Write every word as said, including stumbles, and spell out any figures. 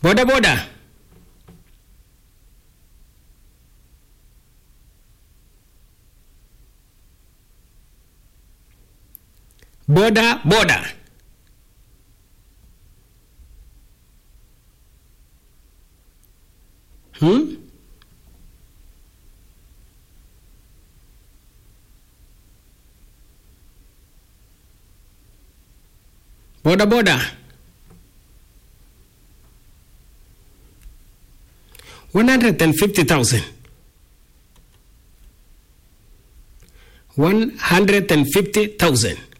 Boda boda. Boda boda. Hmm? Boda boda. One hundred and fifty thousand. One hundred and fifty thousand.